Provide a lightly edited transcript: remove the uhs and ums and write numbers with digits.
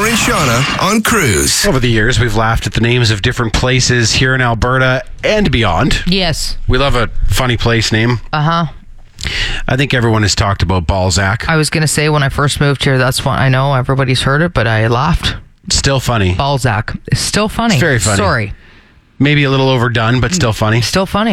and Shauna on Cruise. Over the years, we've laughed at the names of different places here in Alberta and beyond. Yes. We love a funny place name. Uh-huh. I think everyone has talked about Balzac. I was going to say when I first moved here, that's one. I know everybody's heard it, but I laughed. Still funny. Balzac. It's still funny. It's very funny. Sorry. Maybe a little overdone, but still funny. Still funny.